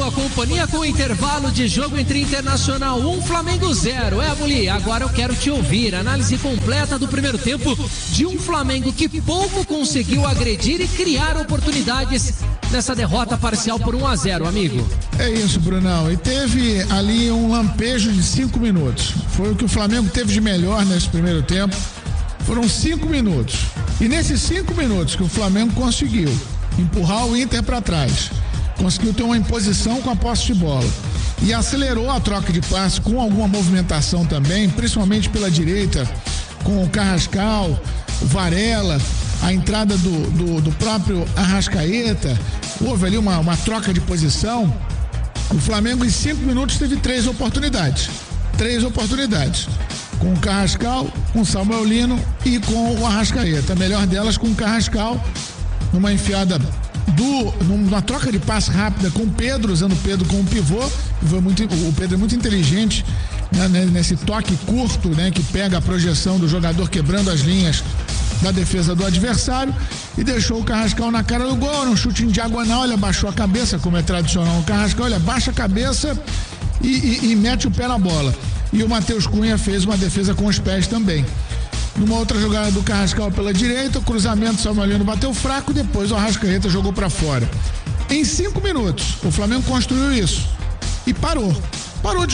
sua companhia com o intervalo de jogo entre Internacional 1, Flamengo 0. Éboli, agora eu quero te ouvir. Análise completa do primeiro tempo de um Flamengo que pouco conseguiu agredir e criar oportunidades nessa derrota parcial por 1-0, amigo. É isso, Brunão. E teve ali um lampejo de 5 minutos. Foi o que o Flamengo teve de melhor nesse primeiro tempo. Foram 5 minutos. E nesses 5 minutos que o Flamengo conseguiu empurrar o Inter para trás, conseguiu ter uma imposição com a posse de bola e acelerou a troca de passe com alguma movimentação também, principalmente pela direita, com o Carrascal, o Varela, a entrada do próprio Arrascaeta. Houve ali uma troca de posição. O Flamengo em 5 minutos teve 3 oportunidades. Com o Carrascal, com o Samuel Lino e com o Arrascaeta. A melhor delas com o Carrascal, numa enfiada numa troca de passe rápida com o Pedro, usando o Pedro como pivô. O Pedro é muito inteligente, né, nesse toque curto, né, que pega a projeção do jogador quebrando as linhas da defesa do adversário, e deixou o Carrascal na cara do gol, num chute em diagonal. Ele abaixou a cabeça, como é tradicional o Carrascal, ele abaixa a cabeça e mete o pé na bola. E o Matheus Cunha fez uma defesa com os pés também. Numa outra jogada do Carrascal pela direita, o cruzamento, Samuel Lino bateu fraco, depois o Arrascaeta jogou para fora. Em 5 minutos, o Flamengo construiu isso e parou de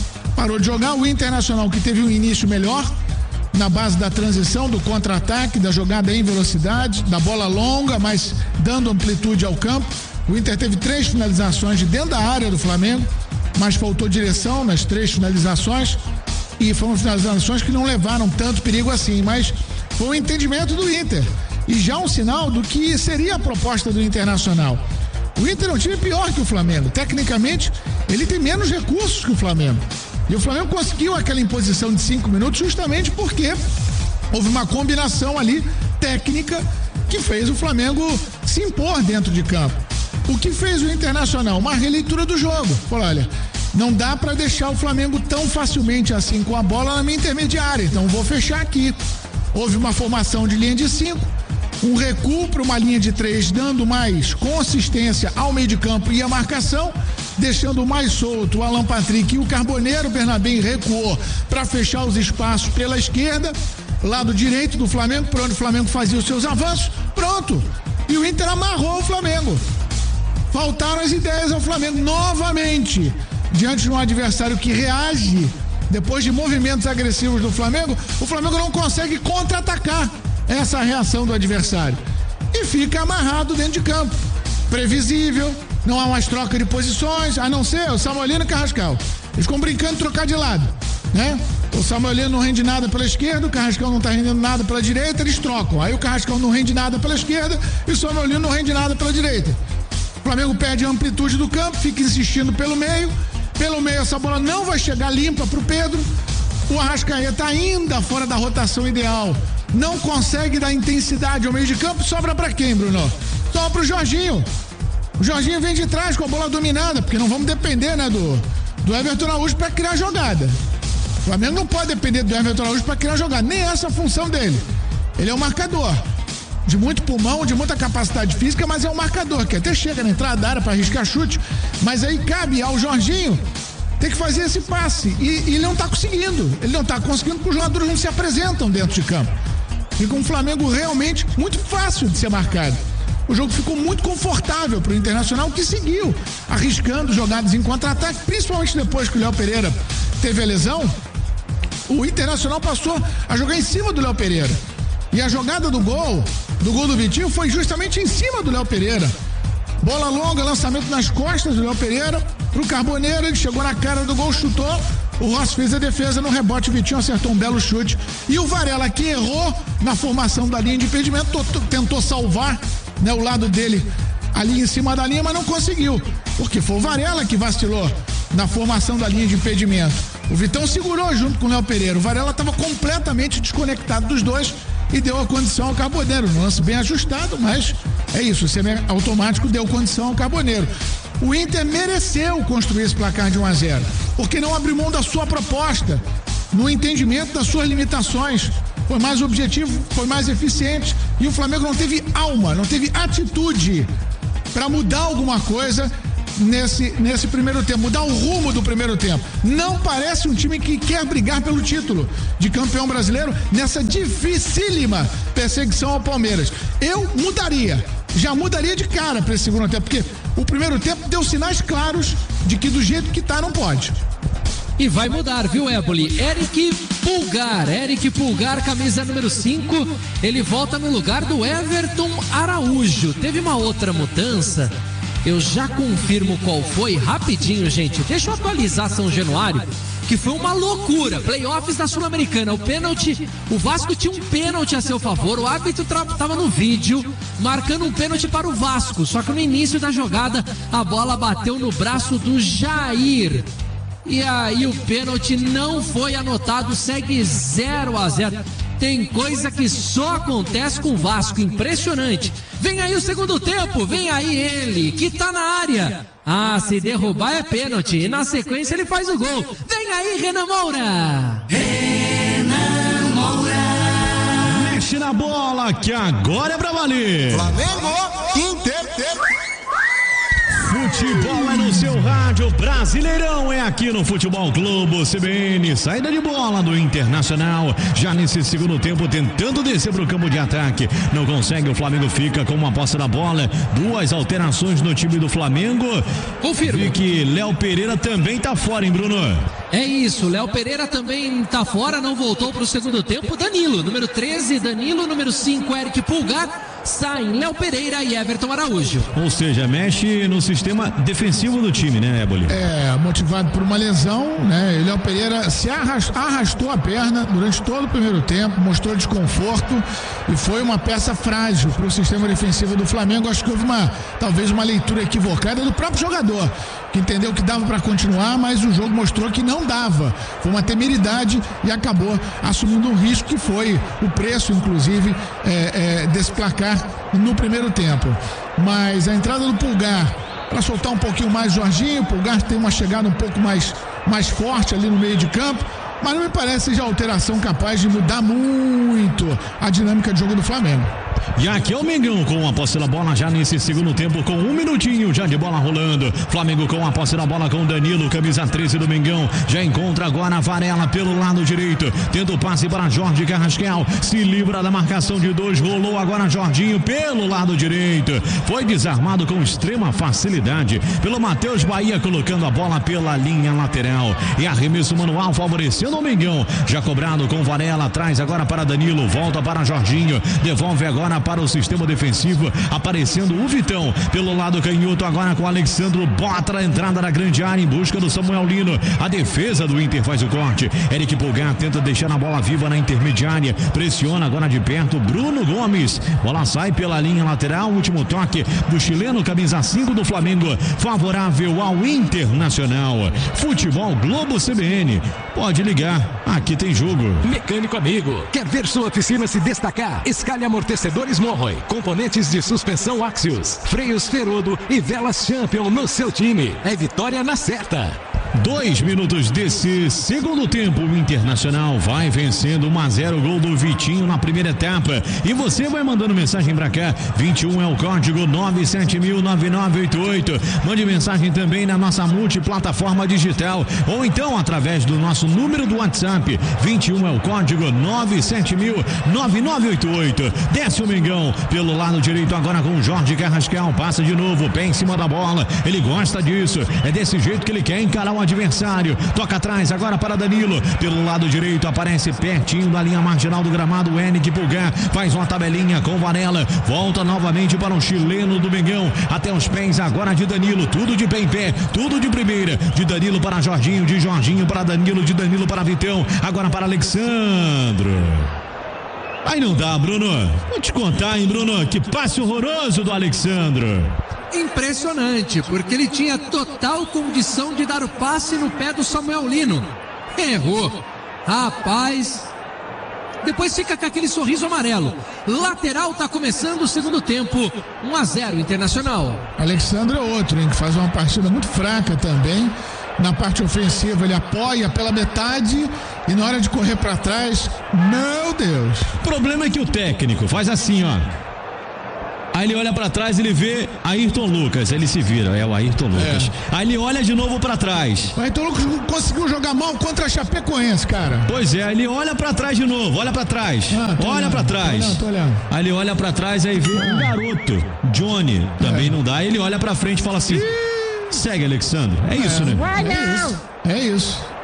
jogar. O Internacional, que teve um início melhor, na base da transição, do contra-ataque, da jogada em velocidade, da bola longa, mas dando amplitude ao campo. O Inter teve 3 finalizações de dentro da área do Flamengo, mas faltou direção nas 3 finalizações, e foram finalizações que não levaram tanto perigo assim, mas foi um entendimento do Inter e já um sinal do que seria a proposta do Internacional. O Inter é um time pior que o Flamengo. Tecnicamente, ele tem menos recursos que o Flamengo. E o Flamengo conseguiu aquela imposição de 5 minutos justamente porque houve uma combinação ali técnica que fez o Flamengo se impor dentro de campo. O que fez o Internacional? Uma releitura do jogo. Falou, olha, não dá para deixar o Flamengo tão facilmente assim com a bola na minha intermediária, então vou fechar aqui. Houve uma formação de linha de 5, um recuo para uma linha de 3, dando mais consistência ao meio de campo e à marcação, deixando mais solto o Alan Patrick e o Carboneiro. O Bernabéu recuou para fechar os espaços pela esquerda, lado direito do Flamengo, por onde o Flamengo fazia os seus avanços. Pronto! E o Inter amarrou o Flamengo. Faltaram as ideias ao Flamengo novamente. Diante de um adversário que reage depois de movimentos agressivos do Flamengo, o Flamengo não consegue contra-atacar essa reação do adversário e fica amarrado dentro de campo. Previsível, não há mais troca de posições, a não ser o Samuel Lino e o Carrascal. Eles ficam brincando de trocar de lado, né? O Samuel Lino não rende nada pela esquerda, o Carrascal não está rendendo nada pela direita, eles trocam. Aí o Carrascal não rende nada pela esquerda e o Samuel Lino não rende nada pela direita. O Flamengo perde a amplitude do campo, fica insistindo pelo meio. Pelo meio essa bola não vai chegar limpa pro Pedro. O Arrascaeta ainda fora da rotação ideal, não consegue dar intensidade ao meio de campo. Sobra pra quem, Bruno? Sobra pro Jorginho. O Jorginho vem de trás com a bola dominada, porque não vamos depender, né, do Everton Araújo pra criar jogada. O Flamengo não pode depender do Everton Araújo pra criar jogada, nem essa é a função dele. Ele é um marcador de muito pulmão, de muita capacidade física, mas é um marcador que até chega na entrada da área para arriscar chute, mas aí cabe ao Jorginho ter que fazer esse passe e ele não está conseguindo. Ele não está conseguindo porque os jogadores não se apresentam dentro de campo. Fica um Flamengo realmente muito fácil de ser marcado. O jogo ficou muito confortável para o Internacional, que seguiu arriscando jogadas em contra-ataque, principalmente depois que o Léo Pereira teve a lesão. O Internacional passou a jogar em cima do Léo Pereira. E a jogada do gol do Vitinho foi justamente em cima do Léo Pereira. Bola longa, lançamento nas costas do Léo Pereira pro Carboneiro, ele chegou na cara do gol, chutou. O Rossi fez a defesa, no rebote o Vitinho acertou um belo chute. E o Varela, que errou na formação da linha de impedimento, tentou salvar, né, o lado dele ali em cima da linha, mas não conseguiu, porque foi o Varela que vacilou na formação da linha de impedimento. O Vitão segurou junto com o Léo Pereira. O Varela estava completamente desconectado dos dois e deu a condição ao Carboneiro. Um lance bem ajustado, mas é isso, o semi-automático deu condição ao Carboneiro. O Inter mereceu construir esse placar de 1-0, porque não abriu mão da sua proposta, no entendimento das suas limitações. Foi mais objetivo, foi mais eficiente, e o Flamengo não teve alma, não teve atitude para mudar alguma coisa nesse primeiro tempo, mudar o rumo do primeiro tempo. Não parece um time que quer brigar pelo título de campeão brasileiro nessa dificílima perseguição ao Palmeiras. Eu já mudaria de cara para esse segundo tempo, porque o primeiro tempo deu sinais claros de que do jeito que tá não pode. E vai mudar, viu, Éboli? Eric Pulgar, camisa número 5, ele volta no lugar do Everton Araújo. Teve uma outra mudança, eu já confirmo qual foi, rapidinho, gente. Deixa eu atualizar São Januário, que foi uma loucura. Playoffs da Sul-Americana, o pênalti, o Vasco tinha um pênalti a seu favor, o árbitro estava no vídeo, marcando um pênalti para o Vasco, só que no início da jogada, a bola bateu no braço do Jair. E aí o pênalti não foi anotado, segue 0-0. Tem coisa que só acontece com o Vasco, impressionante. Vem aí o segundo tempo, vem aí ele, que tá na área. Se derrubar é pênalti, e na sequência ele faz o gol. Vem aí, Renan Moura. Mexe na bola, que agora é pra valer. Flamengo, Inter. Futebol é no seu rádio, Brasileirão é aqui no Futebol Globo CBN. Saída de bola do Internacional, já nesse segundo tempo tentando descer pro campo de ataque, não consegue, o Flamengo fica com uma posse da bola. 2 alterações no time do Flamengo. Confirmo. Vi que Léo Pereira também tá fora, hein, Bruno? É isso, Léo Pereira também tá fora, não voltou pro segundo tempo. Danilo, número 13, Danilo, número 5, Eric Pulgar. Saem Léo Pereira e Everton Araújo. Ou seja, mexe no sistema defensivo do time, né, Éboli? Motivado por uma lesão, né? E Léo Pereira se arrastou a perna durante todo o primeiro tempo, mostrou desconforto e foi uma peça frágil para o sistema defensivo do Flamengo. Acho que houve talvez uma leitura equivocada do próprio jogador, que entendeu que dava para continuar, mas o jogo mostrou que não dava. Foi uma temeridade e acabou assumindo um risco que foi o preço, inclusive, desse placar no primeiro tempo. Mas a entrada do Pulgar para soltar um pouquinho mais o Jorginho, o Pulgar tem uma chegada um pouco mais forte ali no meio de campo, mas não me parece seja a alteração capaz de mudar muito a dinâmica de jogo do Flamengo. E aqui é o Mengão com a posse da bola já nesse segundo tempo, com 1 minutinho já de bola rolando. Flamengo com a posse da bola com Danilo, camisa 13 do Mengão. Já encontra agora a Varela pelo lado direito. Tendo o passe para Jorge Carrascal. Se livra da marcação de 2. Rolou agora Jorginho pelo lado direito. Foi desarmado com extrema facilidade pelo Matheus Bahia, colocando a bola pela linha lateral. E arremesso manual favorecendo o Mengão. Já cobrado com Varela. Traz agora para Danilo. Volta para Jorginho. Devolve agora para o sistema defensivo, aparecendo o Vitão pelo lado canhoto, agora com o Alexandro, bota a entrada na grande área em busca do Samuel Lino. A defesa do Inter faz o corte. Eric Pulgar tenta deixar a bola viva na intermediária, pressiona agora de perto Bruno Gomes, bola sai pela linha lateral, último toque do chileno, camisa 5 do Flamengo, favorável ao Internacional. Futebol Globo CBN, pode ligar, aqui tem jogo. Mecânico amigo, quer ver sua oficina se destacar? Escalhe amortecedores Morroy, componentes de suspensão Axios, freios Ferodo e velas Champion no seu time. É vitória na certa. 2 minutos desse segundo tempo, o Internacional vai vencendo 1-0, gol do Vitinho na primeira etapa. E você vai mandando mensagem pra cá, 21 é o código 970009988. Mande mensagem também na nossa multiplataforma digital, ou então através do nosso número do WhatsApp, 21 é o código 970009988. Desce o Mengão pelo lado direito agora com o Jorge Carrascal, passa de novo, pé em cima da bola, ele gosta disso, é desse jeito que ele quer encarar o adversário, toca atrás agora para Danilo, pelo lado direito aparece pertinho da linha marginal do gramado, o Eric Pulgar faz uma tabelinha com Varela, volta novamente para o chileno do Mengão, até os pés agora de Danilo, tudo de pé em pé, tudo de primeira, de Danilo para Jorginho, de Jorginho para Danilo, de Danilo para Vitão, agora para Alexandro. Aí não dá, Bruno. Vou te contar, hein, Bruno, que passe horroroso do Alexandro. Impressionante, porque ele tinha total condição de dar o passe no pé do Samuel Lino. Errou. Rapaz. Depois fica com aquele sorriso amarelo. Lateral tá começando o segundo tempo. 1-0 Internacional. Alexandre é outro, hein, que faz uma partida muito fraca também. Na parte ofensiva ele apoia pela metade e na hora de correr para trás, meu Deus. O problema é que o técnico faz assim, ó. Aí ele olha pra trás, ele vê Ayrton Lucas, ele se vira, é o Ayrton Lucas. Aí ele olha de novo pra trás. O Ayrton Lucas conseguiu jogar mal contra a Chapecoense, cara. Pois é, ele olha pra trás de novo, olha pra trás, olha pra trás. Tô olhando. Aí ele olha pra trás, aí vê um garoto, Johnny, também não dá. Aí ele olha pra frente e fala assim, segue, Alexandre. É isso, né? É isso.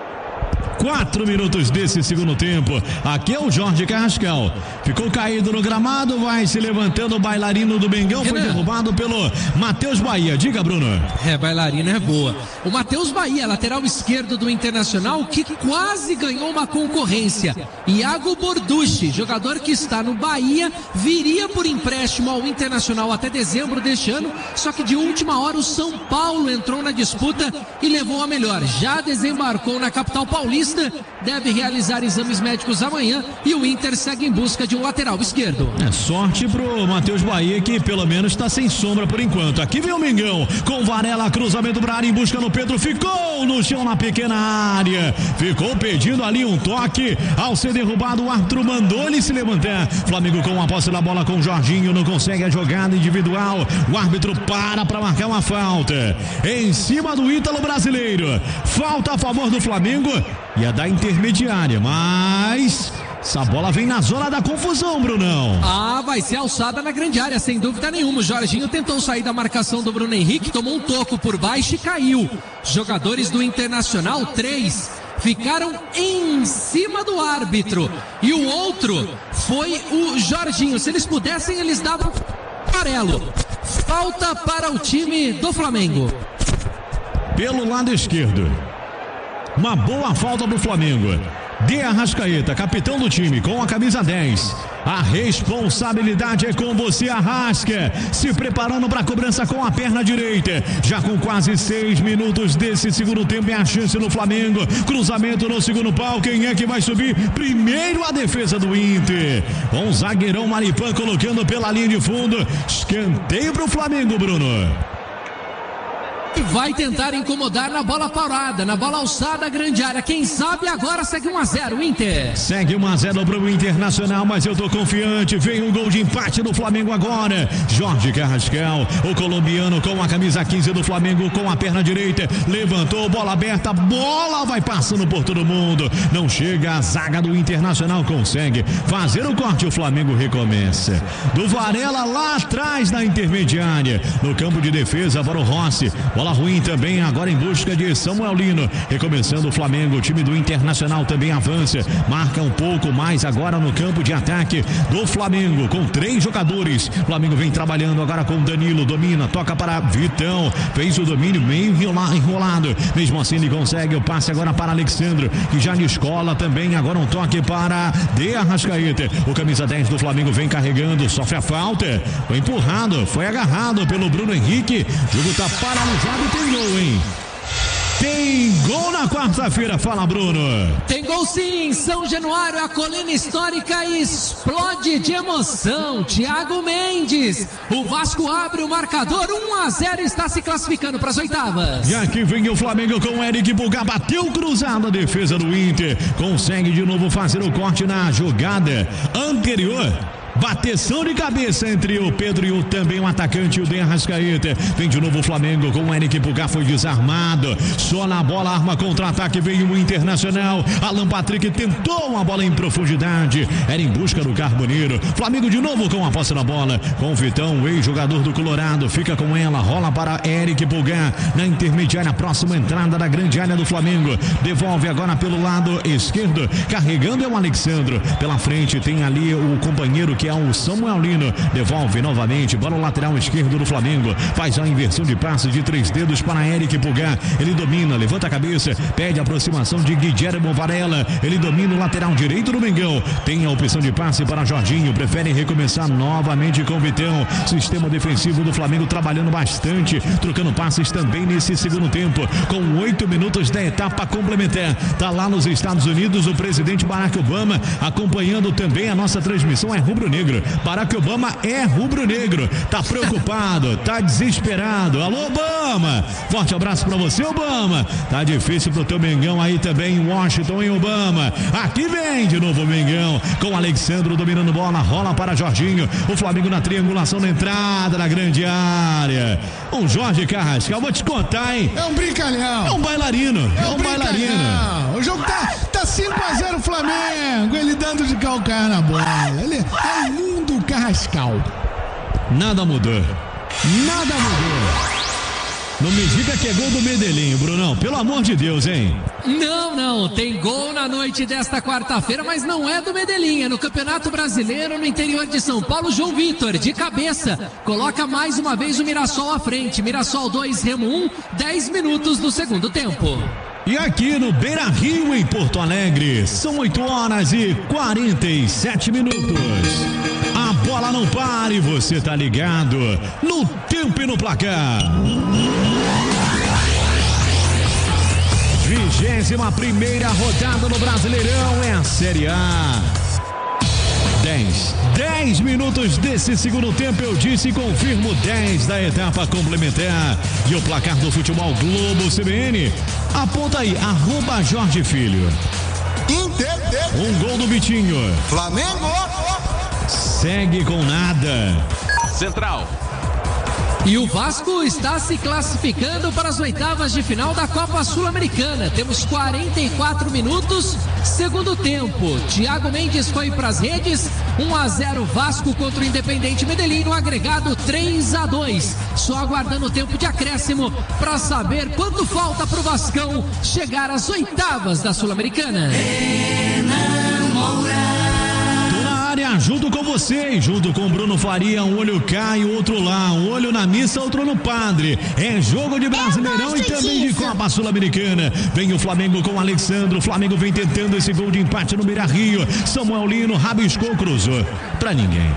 4 minutos desse segundo tempo. Aqui é o Jorge Carrascal. Ficou caído no gramado, vai se levantando o bailarino do Mengão. Foi derrubado pelo Matheus Bahia. Diga, Bruno. Bailarina é boa. O Matheus Bahia, lateral esquerdo do Internacional, que quase ganhou uma concorrência. Iago Borducci, jogador que está no Bahia, viria por empréstimo ao Internacional até dezembro deste ano, só que de última hora o São Paulo entrou na disputa e levou a melhor. Já desembarcou na capital paulista, deve realizar exames médicos amanhã e o Inter segue em busca de um lateral esquerdo. Sorte pro Matheus Bahia, que pelo menos está sem sombra por enquanto. Aqui vem o Mengão com Varela, cruzamento pra área em busca no Pedro, ficou no chão na pequena área, ficou pedindo ali um toque. Ao ser derrubado, o árbitro mandou ele se levantar. Flamengo com a posse da bola com o Jorginho, não consegue a jogada individual. O árbitro para marcar uma falta em cima do Ítalo brasileiro. Falta a favor do Flamengo. Ia dar intermediária, mas essa bola vem na zona da confusão, Brunão. Vai ser alçada na grande área, sem dúvida nenhuma. O Jorginho tentou sair da marcação do Bruno Henrique, tomou um toco por baixo e caiu. Jogadores do Internacional, 3, ficaram em cima do árbitro. E o outro foi o Jorginho. Se eles pudessem, eles davam amarelo. Falta para o time do Flamengo. Pelo lado esquerdo. Uma boa falta do Flamengo. De Arrascaeta, capitão do time, com a camisa 10. A responsabilidade é com você, Arrasca. Se preparando para a cobrança com a perna direita. Já com quase 6 minutos desse segundo tempo, é a chance do Flamengo. Cruzamento no segundo pau. Quem é que vai subir? Primeiro a defesa do Inter. Com o zagueirão Maripan colocando pela linha de fundo. Escanteio para o Flamengo, Bruno. Vai tentar incomodar na bola parada, na bola alçada, grande área. Quem sabe agora segue 1-0 o Inter. Segue 1-0 para o Internacional, mas eu tô confiante. Vem um gol de empate do Flamengo agora. Jorge Carrascal, o colombiano com a camisa 15 do Flamengo, com a perna direita. Levantou, bola aberta, bola vai passando por todo mundo. Não chega, a zaga do Internacional consegue fazer o corte. O Flamengo recomeça. Do Varela lá atrás na intermediária. No campo de defesa para o Rossi. Bola ruim também, agora em busca de Samuel Lino. Recomeçando o Flamengo, o time do Internacional também avança. Marca um pouco mais agora no campo de ataque do Flamengo, com 3 jogadores. O Flamengo vem trabalhando agora com Danilo, domina, toca para Vitão. Fez o domínio meio enrolado. Mesmo assim ele consegue o passe agora para Alexandre, que já na escola também. Agora um toque para De Arrascaeta. O camisa 10 do Flamengo vem carregando, sofre a falta. Foi empurrado, foi agarrado pelo Bruno Henrique. O jogo tá paralisado. Tem gol, hein? Tem gol na quarta-feira, fala Bruno. Tem gol sim, São Januário, a colina histórica explode de emoção. Thiago Mendes, o Vasco abre o marcador, 1-0, está se classificando para as oitavas. E aqui vem o Flamengo com o Eric Pulgar, bateu cruzado a defesa do Inter. Consegue de novo fazer o corte na jogada anterior. Bateção de cabeça entre o Pedro e também o atacante, o De Arrascaeta. Vem de novo o Flamengo com o Eric Pulgar, foi desarmado. Só na bola, arma contra-ataque, veio o Internacional. Alan Patrick tentou uma bola em profundidade. Era em busca do Carboneiro. Flamengo de novo com a posse da bola. Com o Vitão, o ex-jogador do Colorado. Fica com ela, rola para Eric Pulgar. Na intermediária, próxima entrada da grande área do Flamengo. Devolve agora pelo lado esquerdo. Carregando é o Alexandre. Pela frente tem ali o companheiro que é o Samuel Lino. Devolve novamente para o lateral esquerdo do Flamengo. Faz a inversão de passe de 3 dedos para Eric Pulgar. Ele domina, levanta a cabeça, pede a aproximação de Guilherme Varela. Ele domina o lateral direito do Mengão. Tem a opção de passe para Jorginho. Prefere recomeçar novamente com o Vitão. Sistema defensivo do Flamengo trabalhando bastante, trocando passes também nesse segundo tempo. Com 8 minutos da etapa complementar. Tá lá nos Estados Unidos o presidente Barack Obama acompanhando também a nossa transmissão. É Rubro rubro-negro. Barack Obama é rubro-negro. Tá preocupado, tá desesperado. Alô, Obama! Forte abraço pra você, Obama. Tá difícil pro teu Mengão aí também em Washington, hein, Obama? Aqui vem de novo o Mengão, com Alexandro dominando bola, rola para Jorginho. O Flamengo na triangulação na entrada da grande área. O Jorge Carrascal, vou te contar, hein? É um brincalhão. É um bailarino. É um bailarino. O jogo tá 5-0 Flamengo. Ele dando de calcanhar na bola. Ele é o mundo Carrascal. Nada mudou. Nada mudou. Não me diga que é gol do Medellín, Brunão. Pelo amor de Deus, hein? Não. Tem gol na noite desta quarta-feira, mas não é do Medellín. É no Campeonato Brasileiro, no interior de São Paulo. João Vitor, de cabeça, coloca mais uma vez o Mirassol à frente. Mirassol 2, Remo 1, 10 minutos do segundo tempo. E aqui no Beira-Rio, em Porto Alegre, são 8h47. A bola não para e você tá ligado no tempo e no placar. 21ª rodada no Brasileirão é a Série A. 10 minutos desse segundo tempo, eu disse e confirmo, 10 da etapa complementar. E o placar do Futebol Globo CBN, aponta aí, @Jorge Filho. Inter. Um gol do Vitinho. Flamengo. Segue com nada. Central. E o Vasco está se classificando para as oitavas de final da Copa Sul-Americana. Temos 44 minutos, segundo tempo. Thiago Mendes foi para as redes. 1-0 Vasco contra o Independente Medellín, no agregado 3-2. Só aguardando o tempo de acréscimo para saber quanto falta para o Vascão chegar às oitavas da Sul-Americana. Junto com você, junto com Bruno Faria, um olho cá e o outro lá, um olho na missa, outro no padre. É jogo de Brasileirão e também de Copa Sul-Americana. Vem o Flamengo com o Alexandre, o Flamengo vem tentando esse gol de empate no Beira-Rio. Samuel Lino rabiscou, cruzou. Pra ninguém.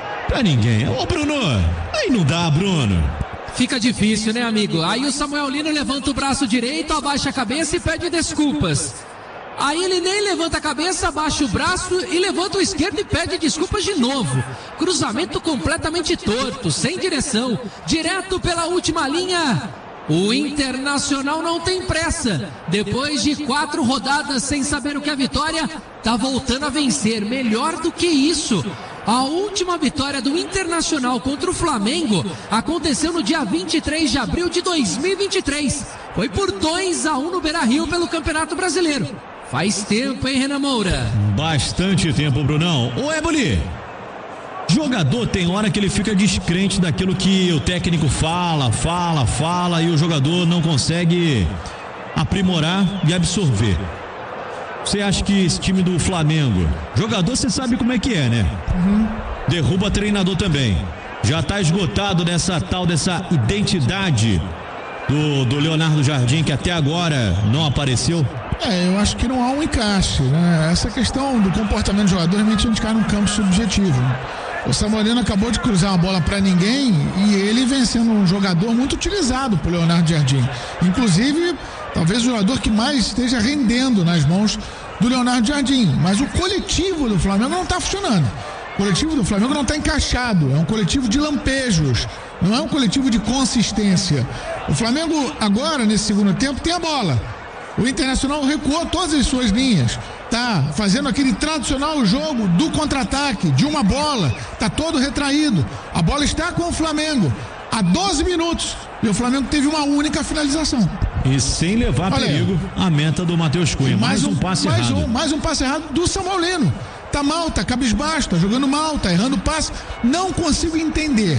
Ô, Bruno, aí não dá, Bruno. Fica difícil, né, amigo? Aí o Samuel Lino levanta o braço direito, abaixa a cabeça e pede desculpas. Aí ele nem levanta a cabeça, abaixa o braço e levanta o esquerdo e pede desculpas de novo. Cruzamento completamente torto, sem direção, direto pela última linha. O Internacional não tem pressa. Depois de 4 rodadas sem saber o que é a vitória, tá voltando a vencer. Melhor do que isso, a última vitória do Internacional contra o Flamengo aconteceu no dia 23 de abril de 2023. Foi por 2-1 no Beira-Rio pelo Campeonato Brasileiro. Faz tempo, hein, Renan Moura? Bastante tempo, Brunão. Ô, Éboli, jogador tem hora que ele fica descrente daquilo que o técnico fala e o jogador não consegue aprimorar e absorver. Você acha que esse time do Flamengo, jogador você sabe como é que é, né? Derruba treinador também. Já tá esgotado dessa identidade do Leonardo Jardim, que até agora não apareceu? Eu acho que não há um encaixe, né? Essa questão do comportamento do jogador realmente a gente cai num campo subjetivo, né? O Samuel acabou de cruzar uma bola para ninguém e ele vem sendo um jogador muito utilizado por Leonardo Jardim. Inclusive, talvez o jogador que mais esteja rendendo nas mãos do Leonardo Jardim. Mas o coletivo do Flamengo não está funcionando. O coletivo do Flamengo não está encaixado. É um coletivo de lampejos. Não é um coletivo de consistência. O Flamengo agora, nesse segundo tempo, tem a bola. O Internacional recuou todas as suas linhas. Tá fazendo aquele tradicional jogo do contra-ataque, de uma bola. Tá todo retraído. A bola está com o Flamengo há 12 minutos. E o Flamengo teve uma única finalização. E sem levar perigo a meta do Matheus Cunha. Mais um passe errado. Mais um passe errado do Samuel Lino. Tá mal, tá cabisbaixo, tá jogando mal, tá errando passe. Não consigo entender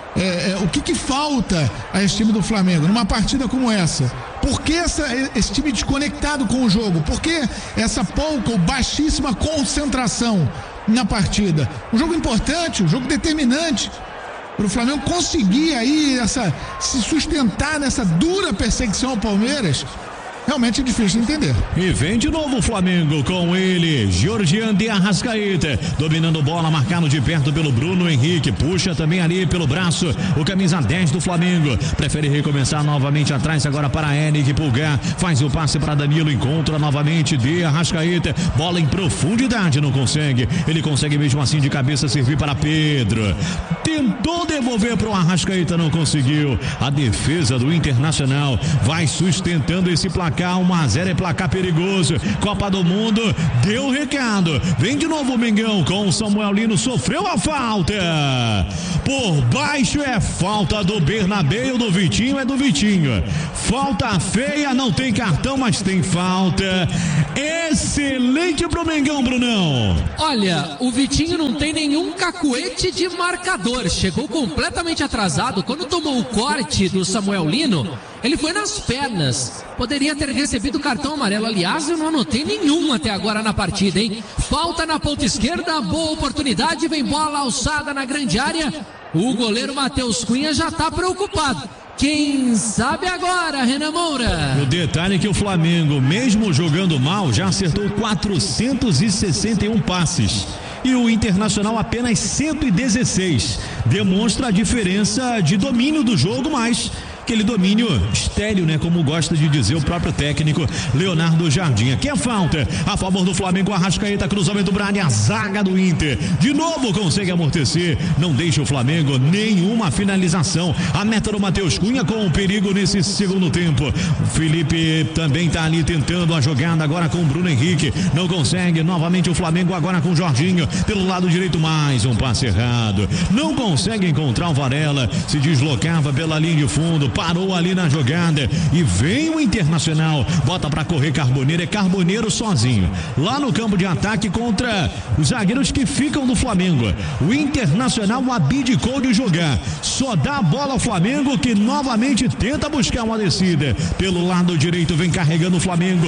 o que falta a esse time do Flamengo numa partida como essa. Por que esse time desconectado com o jogo? Por que essa pouca ou baixíssima concentração na partida? Um jogo importante, um jogo determinante para o Flamengo conseguir aí se sustentar nessa dura perseguição ao Palmeiras. realmente é difícil de entender. E vem de novo o Flamengo com ele, Georgian de Arrascaeta, dominando bola, marcado de perto pelo Bruno Henrique, puxa também ali pelo braço o camisa 10 do Flamengo, prefere recomeçar novamente atrás agora para Eric Pulgar, faz o passe para Danilo, encontra novamente de Arrascaeta, bola em profundidade, não consegue, ele consegue mesmo assim de cabeça servir para Pedro, tentou devolver para o Arrascaeta, não conseguiu, a defesa do Internacional vai sustentando esse placar, 1-0 é placar perigoso, Copa do Mundo deu o recado, vem de novo o Mengão com o Samuel Lino, sofreu a falta, por baixo é falta do Bernabéu, do Vitinho é do Vitinho, falta feia, não tem cartão, mas tem falta, excelente pro Mengão, Brunão. Olha, o Vitinho não tem nenhum cacuete de marcador, chegou completamente atrasado, quando tomou o corte do Samuel Lino, ele foi nas pernas, poderia ter recebido cartão amarelo, aliás eu não anotei nenhum até agora na partida, hein? Falta na ponta esquerda, boa oportunidade, vem bola alçada na grande área, o goleiro Matheus Cunha já tá preocupado. Quem sabe agora, Renan Moura? O detalhe é que o Flamengo, mesmo jogando mal, já acertou 461 passes. E o Internacional apenas 116. Demonstra a diferença de domínio do jogo, mas aquele domínio estéril, né? Como gosta de dizer o próprio técnico Leonardo Jardim. Aqui é falta a favor do Flamengo, Arrascaeta, cruzamento para a zaga do Inter. De novo consegue amortecer, não deixa o Flamengo nenhuma finalização. A meta do Matheus Cunha com o perigo nesse segundo tempo. O Felipe também tá ali tentando a jogada agora com o Bruno Henrique. Não consegue, novamente o Flamengo agora com o Jorginho. Pelo lado direito, mais um passe errado. Não consegue encontrar o Varela, se deslocava pela linha de fundo, parou ali na jogada e vem o Internacional, bota pra correr Carboneiro, é Carboneiro sozinho, lá no campo de ataque contra os zagueiros que ficam do Flamengo. O Internacional abdicou de jogar, só dá a bola ao Flamengo, que novamente tenta buscar uma descida, pelo lado direito vem carregando o Flamengo,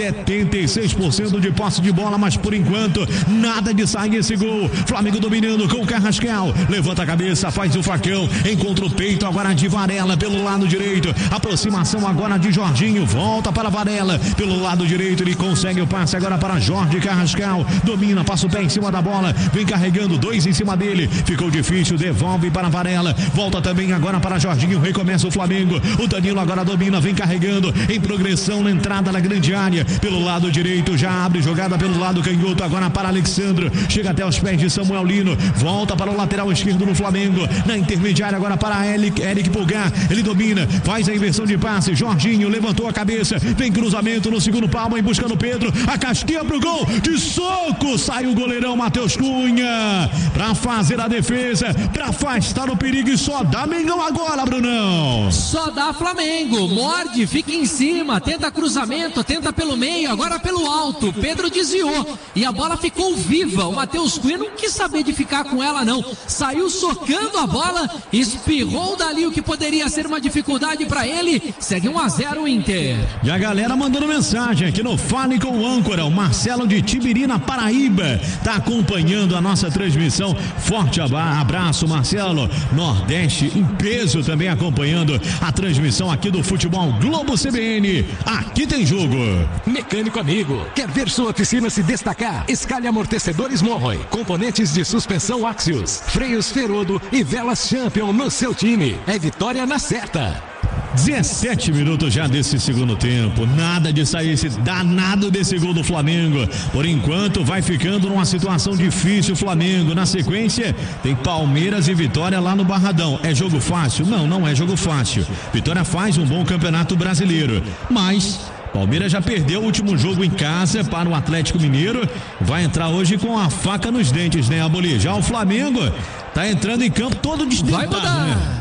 76% de posse de bola, mas por enquanto nada de sair esse gol. Flamengo dominando com o Carrascal, levanta a cabeça, faz o facão, encontra o peito agora de Varela pelo lado direito, aproximação agora de Jorginho, volta para Varela, pelo lado direito ele consegue o passe agora para Jorge Carrascal, domina, passa o pé em cima da bola, vem carregando, 2 em cima dele, ficou difícil, devolve para Varela, volta também agora para Jorginho, recomeça o Flamengo, o Danilo agora domina, vem carregando, em progressão na entrada na grande área, pelo lado direito, já abre jogada pelo lado canhoto, agora para Alexandro, chega até os pés de Samuel Lino, volta para o lateral esquerdo do Flamengo, na intermediária agora para Eric Pulgar, ele domina, faz a inversão de passe, Jorginho levantou a cabeça, vem cruzamento no segundo palmo, em busca do Pedro, a casquinha pro gol, de soco, sai o goleirão Matheus Cunha, pra fazer a defesa, pra afastar o perigo, e só dá Mengão agora, Brunão. Só dá Flamengo, morde, fica em cima, tenta cruzamento, tenta pelo meio, agora pelo alto, Pedro desviou, e a bola ficou viva, o Matheus Cunha não quis saber de ficar com ela não, saiu socando a bola, espirrou dali o que poderia ser uma dificuldade para ele, segue 1-0 o Inter. E a galera mandando mensagem aqui no Fale com o âncora, o Marcelo de Tibirina, Paraíba, tá acompanhando a nossa transmissão, forte abraço Marcelo, Nordeste em peso também acompanhando a transmissão aqui do Futebol Globo CBN, aqui tem jogo. Mecânico amigo, quer ver sua oficina se destacar? Escalhe amortecedores Morroy, componentes de suspensão Axios, freios Ferodo e velas Champion no seu time, é vitória na certa. 17 minutos já desse segundo tempo, nada de sair esse danado desse gol do Flamengo, por enquanto vai ficando numa situação difícil o Flamengo, na sequência tem Palmeiras e Vitória lá no Barradão, é jogo fácil? Não, não é jogo fácil, Vitória faz um bom campeonato brasileiro, mas Palmeiras já perdeu o último jogo em casa para o Atlético Mineiro, vai entrar hoje com a faca nos dentes, né, Aboli? Já o Flamengo tá entrando em campo todo desdentado, vai mudar, né?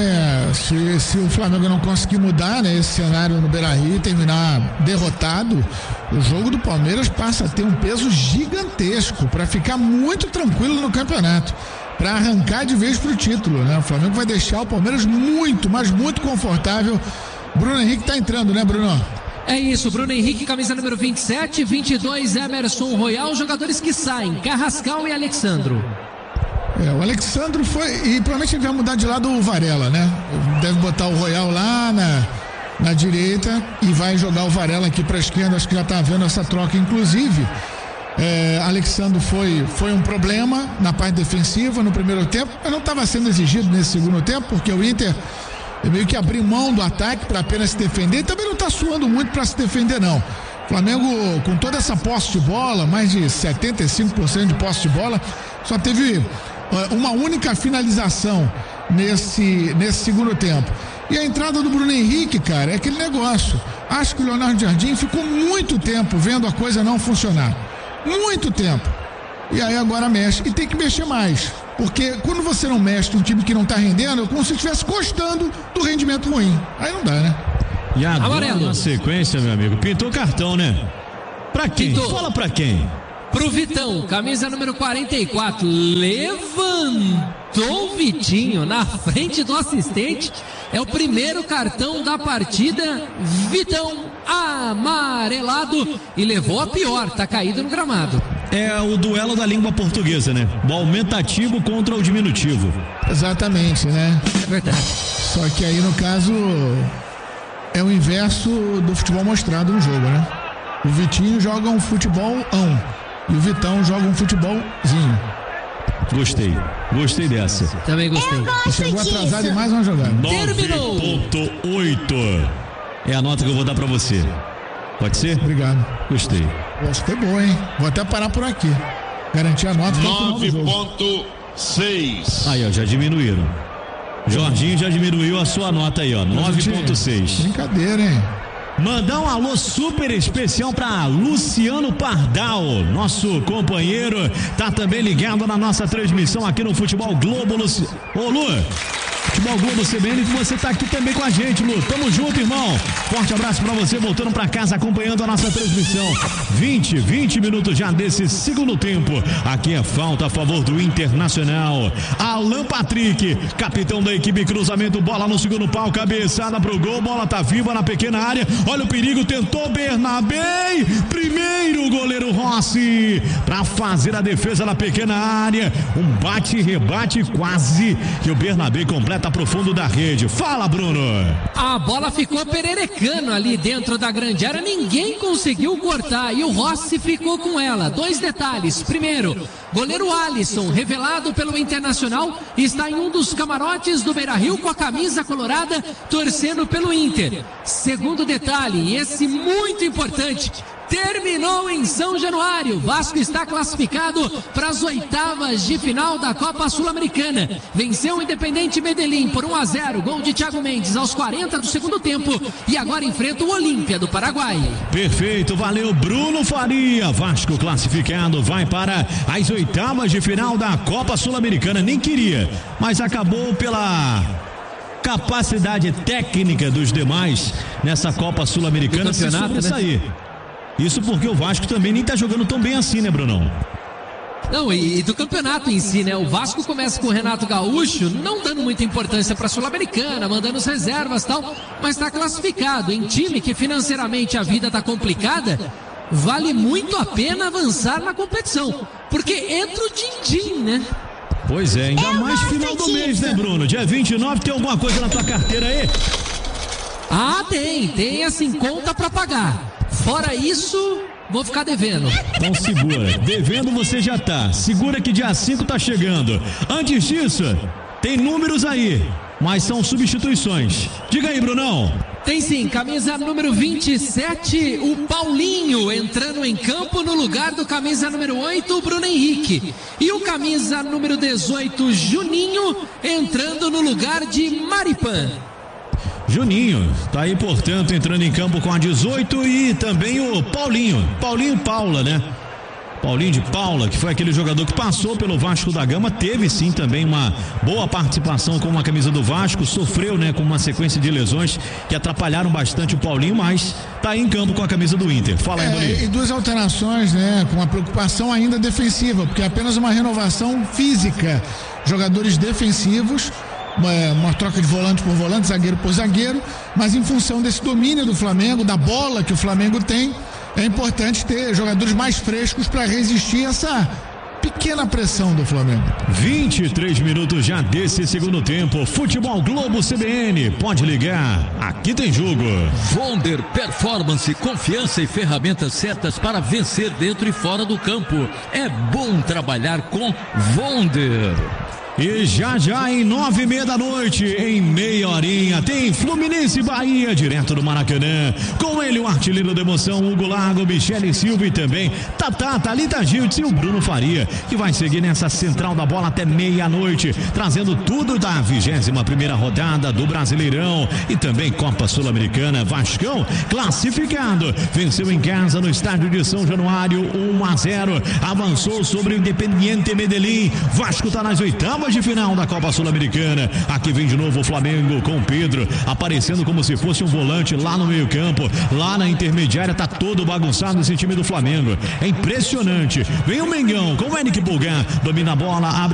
Se o Flamengo não conseguir mudar, né, esse cenário no Beira-Rio e terminar derrotado, o jogo do Palmeiras passa a ter um peso gigantesco para ficar muito tranquilo no campeonato, para arrancar de vez pro título, né? O Flamengo vai deixar o Palmeiras muito, mas muito confortável. Bruno Henrique tá entrando, né, Bruno? É isso, Bruno Henrique, camisa número 27, 22, Emerson Royal, jogadores que saem, Carrascal e Alexandro. O Alexandro foi, e provavelmente ele vai mudar de lado o Varela, né? Deve botar o Royal lá na direita e vai jogar o Varela aqui para a esquerda. Acho que já está havendo essa troca, inclusive. Alexandre foi um problema na parte defensiva no primeiro tempo, mas não estava sendo exigido nesse segundo tempo, porque o Inter meio que abriu mão do ataque para apenas se defender, e também não está suando muito para se defender, não. O Flamengo, com toda essa posse de bola, mais de 75% de posse de bola, só teve uma única finalização nesse segundo tempo. E a entrada do Bruno Henrique, cara, é aquele negócio. Acho que o Leonardo Jardim ficou muito tempo vendo a coisa não funcionar. Muito tempo. E aí agora mexe. E tem que mexer mais. Porque quando você não mexe num time que não tá rendendo, é como se estivesse gostando do rendimento ruim. Aí não dá, né? E agora na sequência, meu amigo, pintou cartão, né? Pra quem? Pintou. Fala pra quem? Pro Vitão, camisa número 44, levantou o Vitinho na frente do assistente, é o primeiro cartão da partida. Vitão amarelado e levou a pior, tá caído no gramado. É o duelo da língua portuguesa, né? O aumentativo contra o diminutivo. Exatamente, né? É verdade. Só que aí no caso é o inverso do futebol mostrado no jogo, né? O Vitinho joga um futebolão e o Vitão joga um futebolzinho. Gostei dessa. Também gostei. Chegou atrasado em mais uma jogada. 9.8 é a nota que eu vou dar pra você. Pode ser? Obrigado. Gostei. Gostei boa, hein? Vou até parar por aqui. Garantir a nota. 9.6. Aí, ó, já diminuíram. Jorginho já diminuiu a sua nota aí, ó. 9.6. Brincadeira, hein? Mandar um alô super especial para Luciano Pardal, nosso companheiro, tá também ligado na nossa transmissão aqui no Futebol Globo. Ô Lu, Futebol Globo CBN, que você tá aqui também com a gente, Lu. Tamo junto, irmão. Forte abraço pra você, voltando pra casa, acompanhando a nossa transmissão. 20 minutos já desse segundo tempo. Aqui é falta a favor do Internacional. Alan Patrick, capitão da equipe, cruzamento, bola no segundo pau, cabeçada pro gol, bola tá viva na pequena área. Olha o perigo, tentou Bernabé. Primeiro o goleiro Rossi pra fazer a defesa na pequena área. Um bate e rebate quase que o Bernabé completa pro fundo da rede. Fala, Bruno. A bola ficou pererecando ali dentro da grande área, ninguém conseguiu cortar e o Rossi ficou com ela. 2 detalhes. Primeiro, goleiro Alisson, revelado pelo Internacional, está em um dos camarotes do Beira-Rio com a camisa colorada, torcendo pelo Inter. Segundo detalhe, esse muito importante, terminou em São Januário. Vasco está classificado para as oitavas de final da Copa Sul-Americana. Venceu o Independente Medellín por 1-0, gol de Thiago Mendes aos 40 do segundo tempo e agora enfrenta o Olímpia do Paraguai. Perfeito, valeu Bruno Faria. Vasco classificado, vai para as oitavas de final da Copa Sul-Americana. Nem queria, mas acabou pela capacidade técnica dos demais nessa Copa Sul-Americana se sobressair, né? Isso porque o Vasco também nem tá jogando tão bem assim, né, Brunão? Não, e do campeonato em si, né? O Vasco começa com o Renato Gaúcho, não dando muita importância pra Sul-Americana, mandando as reservas e tal, mas tá classificado. Em time que financeiramente a vida tá complicada, vale muito a pena avançar na competição, porque entra o din-din, né? Pois é, ainda mais final do mês, né, Bruno? Dia 29, tem alguma coisa na tua carteira aí? Ah, tem assim, conta pra pagar. Fora isso, vou ficar devendo. Então segura, devendo você já tá. Segura que dia 5 tá chegando. Antes disso, tem números aí, mas são substituições. Diga aí, Brunão. Tem sim, camisa número 27, o Paulinho entrando em campo no lugar do camisa número 8, o Bruno Henrique. E o camisa número 18, Juninho, entrando no lugar de Maripan. Juninho, tá aí, portanto, entrando em campo com a 18 e também o Paulinho Paula, né? Paulinho de Paula, que foi aquele jogador que passou pelo Vasco da Gama, teve sim também uma boa participação com uma camisa do Vasco, sofreu, né, com uma sequência de lesões que atrapalharam bastante o Paulinho, mas tá aí em campo com a camisa do Inter. Fala aí, Boninho. E 2 alterações, né, com uma preocupação ainda defensiva, porque é apenas uma renovação física. Jogadores defensivos, uma troca de volante por volante, zagueiro por zagueiro, mas em função desse domínio do Flamengo, da bola que o Flamengo tem, é importante ter jogadores mais frescos para resistir a essa pequena pressão do Flamengo. 23 minutos já desse segundo tempo. Futebol Globo CBN. Pode ligar. Aqui tem jogo. Vonder Performance, confiança e ferramentas certas para vencer dentro e fora do campo. É bom trabalhar com Vonder. E já em 9h30 da noite, em meia horinha, tem Fluminense e Bahia, direto do Maracanã. Com ele o artilheiro da emoção, Hugo Lago, Michele Silva e também Tatá, Thalita Gildes e o Bruno Faria, que vai seguir nessa central da bola até meia-noite, trazendo tudo da 21ª rodada do Brasileirão e também Copa Sul-Americana. Vascão classificado, venceu em casa no estádio de São Januário 1-0, avançou sobre o Independiente Medellín. Vasco está nas oitavas de final da Copa Sul-Americana. Aqui vem de novo o Flamengo com o Pedro aparecendo como se fosse um volante lá no meio campo, lá na intermediária. Tá todo bagunçado esse time do Flamengo, é impressionante. Vem o Mengão com o Eric Bulgar, domina a bola, abre